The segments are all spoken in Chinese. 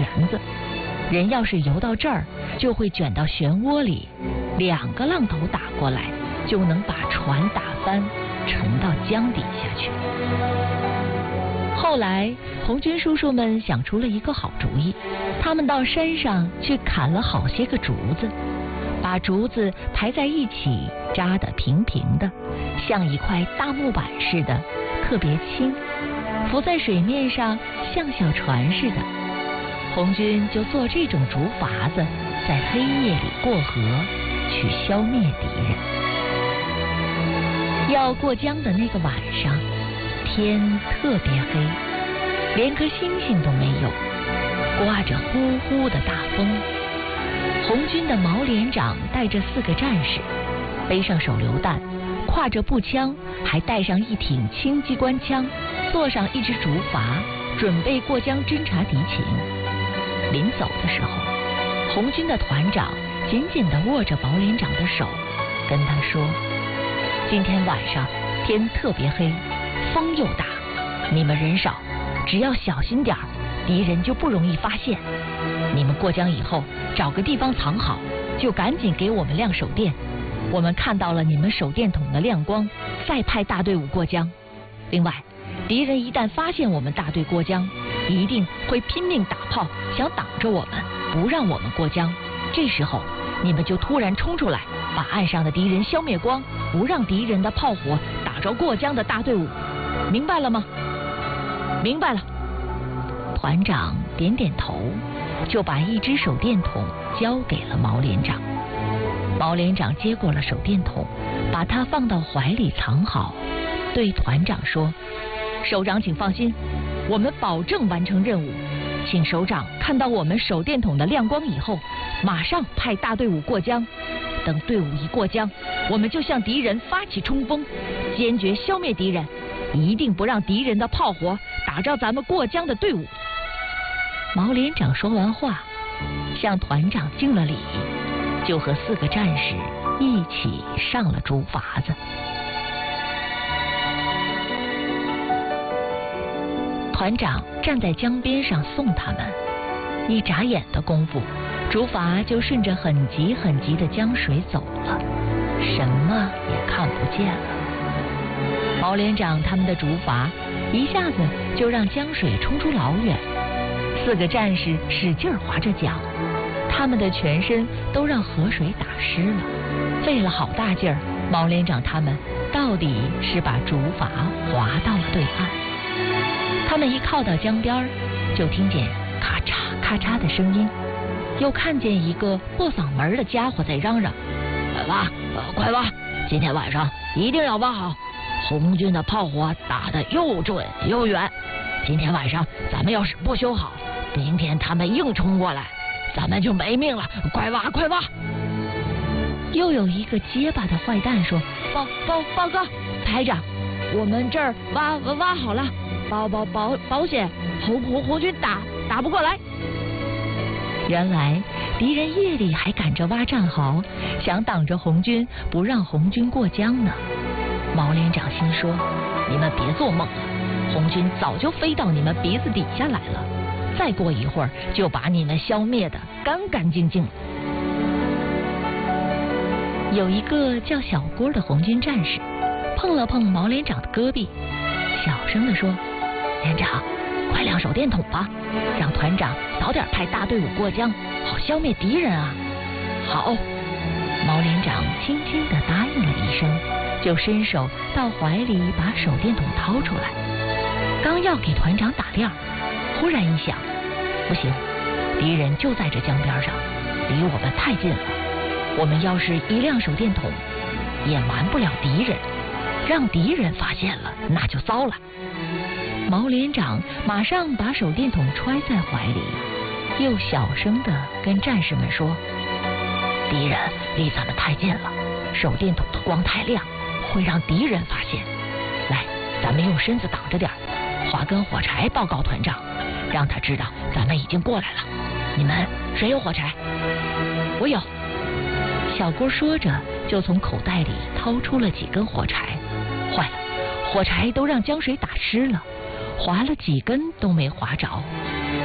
旋子，人要是游到这儿，就会卷到漩涡里，2个浪头打过来，就能把船打翻，沉到江底下去。后来，红军叔叔们想出了一个好主意，他们到山上去砍了好些个竹子，把竹子排在一起，扎得平平的，像一块大木板似的，特别轻，浮在水面上像小船似的。红军就做这种竹筏子，在黑夜里过河，去消灭敌人。要过江的那个晚上，天特别黑，连颗星星都没有，刮着呼呼的大风。红军的毛连长带着4个战士，背上手榴弹，挎着步枪，还带上一挺轻机关枪，坐上一只竹筏，准备过江侦察敌情。临走的时候，红军的团长紧紧地握着毛连长的手，跟他说：今天晚上天特别黑，风又大，你们人少，只要小心点儿，敌人就不容易发现。你们过江以后，找个地方藏好，就赶紧给我们亮手电。我们看到了你们手电筒的亮光，再派大队伍过江。另外，敌人一旦发现我们大队过江，一定会拼命打炮，想挡着我们，不让我们过江。这时候，你们就突然冲出来，把岸上的敌人消灭光，不让敌人的炮火打着过江的大队伍。明白了吗？明白了。团长点点头，就把一只手电筒交给了毛连长。毛连长接过了手电筒，把它放到怀里藏好，对团长说：首长请放心，我们保证完成任务。请首长看到我们手电筒的亮光以后，马上派大队伍过江。等队伍一过江，我们就向敌人发起冲锋，坚决消灭敌人，一定不让敌人的炮火打着咱们过江的队伍。毛连长说完话，向团长敬了礼，就和4个战士一起上了竹筏子。团长站在江边上送他们，一眨眼的功夫，竹筏就顺着很急很急的江水走了，什么也看不见了。毛连长他们的竹筏一下子就让江水冲出老远，4个战士使劲划着桨，他们的全身都让河水打湿了。费了好大劲儿，毛连长他们到底是把竹筏划到了对岸。他们一靠到江边，就听见咔嚓咔嚓的声音，又看见一个破嗓门的家伙在嚷嚷：快挖，快挖！今天晚上一定要挖好，红军的炮火打得又准又远。今天晚上咱们要是不修好，明天他们硬冲过来，咱们就没命了！快挖，快挖！又有一个结巴的坏蛋说：报告排长，我们这儿挖好了，保险，红军打不过来。原来敌人夜里还赶着挖战壕，想挡着红军，不让红军过江呢。毛连长心说：你们别做梦了，红军早就飞到你们鼻子底下来了，再过一会儿就把你们消灭得干干净净。有一个叫小郭的红军战士碰了碰毛连长的胳膊，小声地说：连长，快亮手电筒吧，让团长早点派大队伍过江，好消灭敌人啊！好，毛连长轻轻地答应了一声，就伸手到怀里把手电筒掏出来，刚要给团长打亮，忽然一想，不行，敌人就在这江边上，离我们太近了，我们要是一亮手电筒，也瞒不了敌人，让敌人发现了那就糟了。毛连长马上把手电筒揣在怀里，又小声地跟战士们说：敌人离咱们太近了，手电筒的光太亮，会让敌人发现。来，咱们用身子挡着点，划根火柴报告团长，让他知道咱们已经过来了。你们谁有火柴？我有。小郭说着就从口袋里掏出了几根火柴。坏了，火柴都让江水打湿了，划了几根都没划着。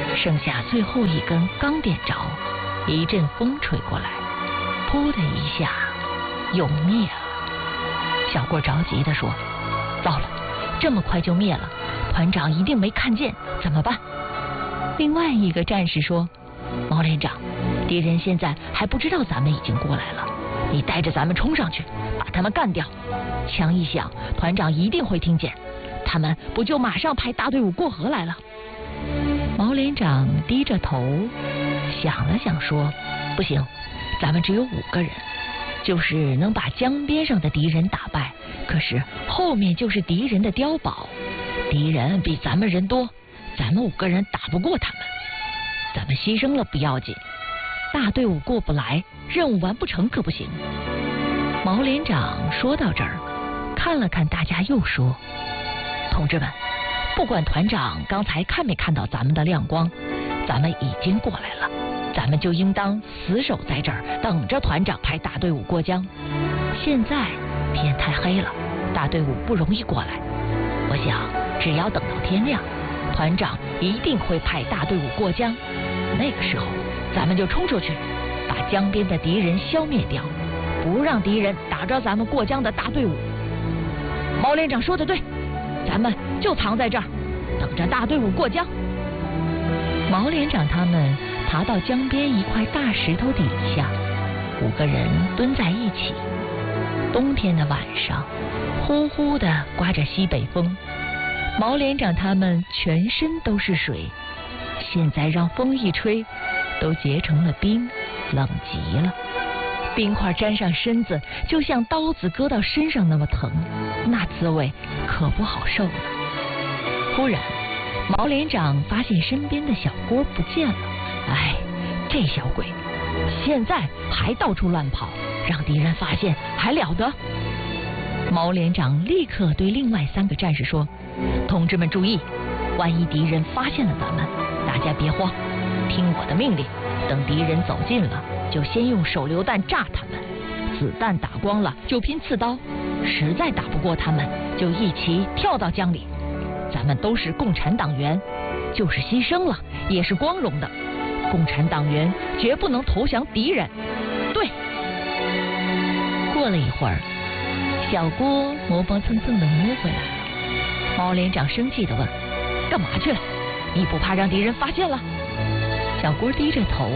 剩下最后一根刚点着，一阵风吹过来，噗的一下又灭了。小郭着急地说：糟了，这么快就灭了，团长一定没看见，怎么办？另外一个战士说：毛连长，敌人现在还不知道咱们已经过来了，你带着咱们冲上去，把他们干掉。枪一响，团长一定会听见，他们不就马上派大队伍过河来了？毛连长低着头想了想说：不行，咱们只有5个人，就是能把江边上的敌人打败，可是后面就是敌人的碉堡，敌人比咱们人多，咱们5个人打不过他们，咱们牺牲了不要紧，大队伍过不来，任务完不成可不行。毛连长说到这儿，看了看大家又说：同志们，不管团长刚才看没看到咱们的亮光，咱们已经过来了，咱们就应当死守在这儿，等着团长派大队伍过江。现在天太黑了，大队伍不容易过来，我想只要等到天亮，团长一定会派大队伍过江，那个时候咱们就冲出去，把江边的敌人消灭掉，不让敌人打着咱们过江的大队伍。毛连长说的对，咱们就藏在这儿，等着大队伍过江。毛连长他们爬到江边一块大石头底下，5个人蹲在一起。冬天的晚上，呼呼地刮着西北风，毛连长他们全身都是水，现在让风一吹，都结成了冰，冷极了。冰块沾上身子，就像刀子割到身上那么疼，那滋味可不好受了。忽然，毛连长发现身边的小郭不见了，哎，这小鬼现在还到处乱跑，让敌人发现还了得？毛连长立刻对另外3个战士说：同志们注意，万一敌人发现了咱们，大家别慌，听我的命令，等敌人走近了，就先用手榴弹炸他们，子弹打光了就拼刺刀，实在打不过他们，就一起跳到江里。咱们都是共产党员，就是牺牲了也是光荣的，共产党员绝不能投降敌人。对。过了一会儿，小郭磨磨蹭蹭地摸回来了。毛连长生气地问：干嘛去了？你不怕让敌人发现了？小郭低着头：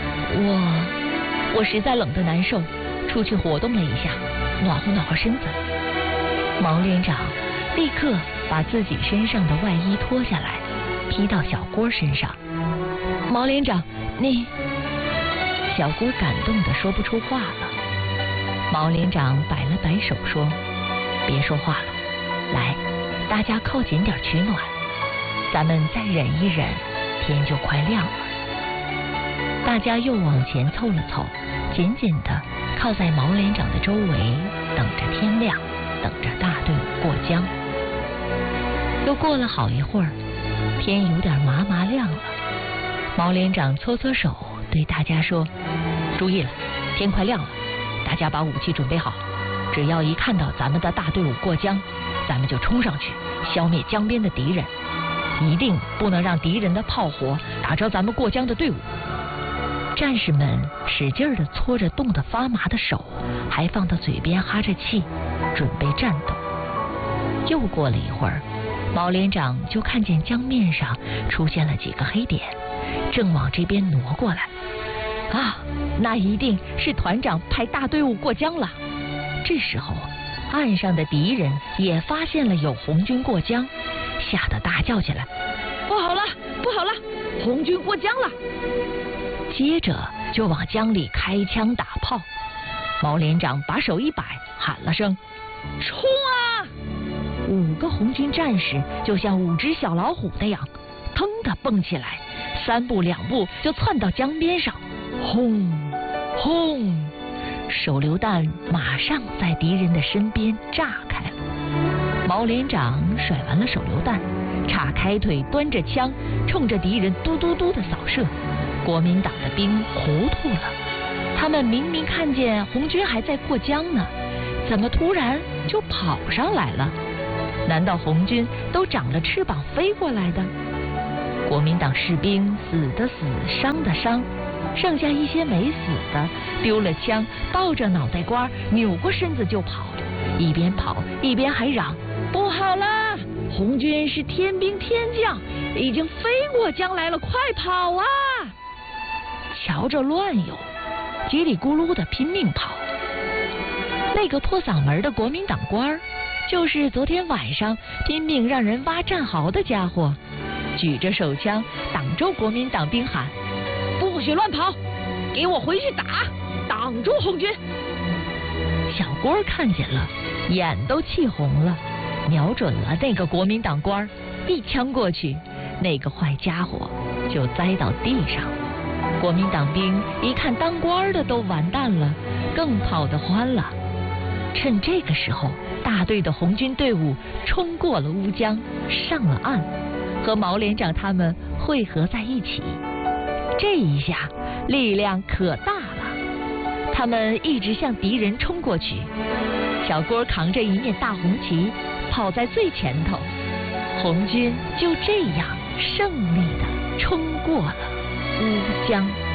我实在冷得难受，出去活动了一下，暖和身子。毛连长立刻把自己身上的外衣脱下来，披到小郭身上。毛连长，你……小郭感动得说不出话了。毛连长摆了摆手说：别说话了，来，大家靠紧点取暖，咱们再忍一忍，天就快亮了。大家又往前凑了凑，紧紧地靠在毛连长的周围，等着天亮，等着大队伍过江。又过了好一会儿，天有点麻麻亮了。毛连长搓搓手，对大家说：注意了，天快亮了，大家把武器准备好，只要一看到咱们的大队伍过江，咱们就冲上去消灭江边的敌人，一定不能让敌人的炮火打着咱们过江的队伍。战士们使劲地搓着冻得发麻的手，还放到嘴边哈着气，准备战斗。又过了一会儿，毛连长就看见江面上出现了几个黑点，正往这边挪过来。啊，那一定是团长派大队伍过江了。这时候，岸上的敌人也发现了有红军过江，吓得大叫起来：不好了，不好了，红军过江了！接着就往江里开枪打炮。毛连长把手一摆，喊了声：冲啊！5个红军战士就像5只小老虎那样，腾地蹦起来，3步2步就窜到江边上，轰轰，手榴弹马上在敌人的身边炸开了。毛连长甩完了手榴弹，岔开腿，端着枪，冲着敌人嘟嘟嘟的扫射。国民党的兵糊涂了，他们明明看见红军还在过江呢，怎么突然就跑上来了？难道红军都长了翅膀飞过来的？ 国民党士兵死的死，伤的伤，剩下一些没死的，丢了枪，抱着脑袋瓜，扭过身子就跑，一边跑一边还嚷：不好了，红军是天兵天将，已经飞过江来了，快跑啊！瞧着乱游，叽里咕噜的拼命跑。那个破嗓门的国民党官，就是昨天晚上拼命让人挖战壕的家伙，举着手枪挡住国民党兵喊：不许乱跑，给我回去打，挡住红军！小郭看见了，眼都气红了，瞄准了那个国民党官，一枪过去，那个坏家伙就栽到地上。国民党兵一看当官的都完蛋了，更跑得欢了。趁这个时候，大队的红军队伍冲过了乌江，上了岸，和毛连长他们汇合在一起。这一下力量可大了，他们一直向敌人冲过去。小郭扛着一面大红旗跑在最前头，红军就这样胜利地冲过了乌江。